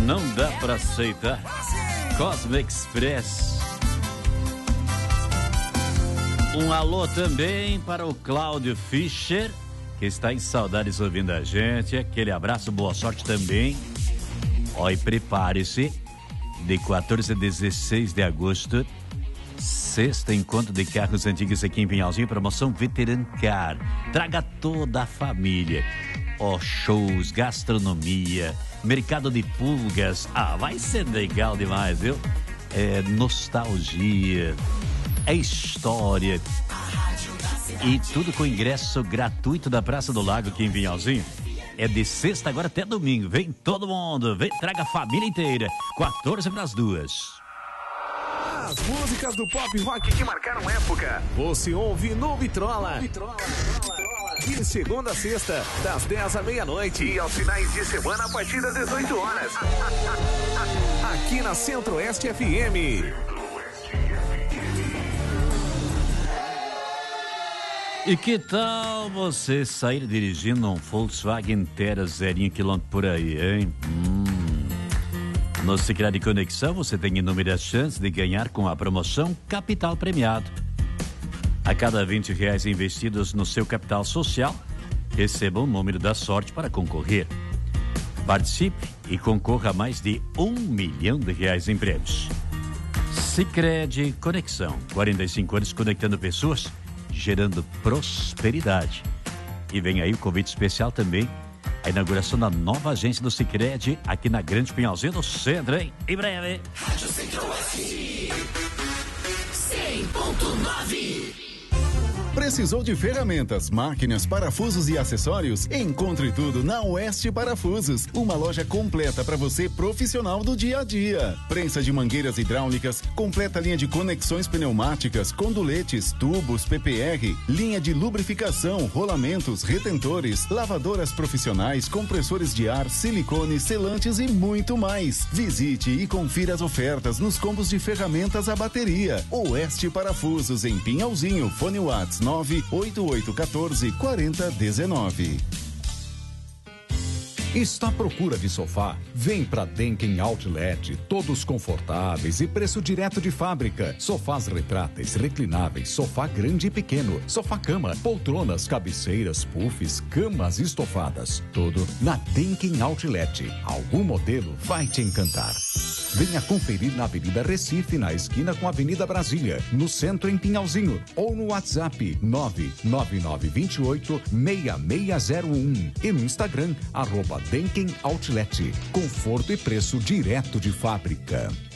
Não dá pra aceitar. Cosmo Express. Um alô também para o Cláudio Fischer, que está em saudades ouvindo a gente. Aquele abraço, boa sorte também. Ó, e prepare-se, de 14 a 16 de agosto, sexta encontro de carros antigos aqui em Pinhalzinho, promoção Veterancar. Traga toda a família. Ó, shows, gastronomia, mercado de pulgas. Ah, vai ser legal demais, viu? É nostalgia, é história. E tudo com ingresso gratuito da Praça do Lago aqui em Pinhalzinho. É de sexta agora até domingo. Vem todo mundo, vem, traga a família inteira. 14 para as 2. As músicas do pop rock que marcaram época, você ouve no Vitrola. De segunda a sexta, das 10 à meia-noite. E aos finais de semana, a partir das 18 horas. Aqui na Centro-Oeste FM. E que tal você sair dirigindo um Volkswagen Terra 0 km por aí, hein? No Sicredi Conexão você tem inúmeras chances de ganhar com a promoção Capital Premiado. A cada R$20 investidos no seu capital social, receba um número da sorte para concorrer. Participe e concorra a mais de R$1 milhão em prêmios. Sicredi Conexão, 45 anos conectando pessoas, gerando prosperidade. E vem aí o convite especial também, a inauguração da nova agência do Sicredi aqui na Grande Pinhalzinho, no centro, hein? Em breve. Rádio Centro-Oeste 100.9. Precisou de ferramentas, máquinas, parafusos e acessórios? Encontre tudo na Oeste Parafusos, uma loja completa para você profissional do dia a dia. Prensa de mangueiras hidráulicas, completa linha de conexões pneumáticas, conduletes, tubos, PPR, linha de lubrificação, rolamentos, retentores, lavadoras profissionais, compressores de ar, silicone, selantes e muito mais. Visite e confira as ofertas nos combos de ferramentas à bateria. Oeste Parafusos em Pinhalzinho, fone WhatsApp 988144019. Está à procura de sofá? Vem pra Denken Outlet, todos confortáveis e preço direto de fábrica. Sofás retráteis, reclináveis, sofá grande e pequeno, sofá-cama, poltronas, cabeceiras, puffs, camas estofadas. Tudo na Denken Outlet. Algum modelo vai te encantar. Venha conferir na Avenida Recife, na esquina com a Avenida Brasília, no centro em Pinhalzinho, ou no WhatsApp 99928-6601 e no Instagram @Denken Outlet. Conforto e preço direto de fábrica.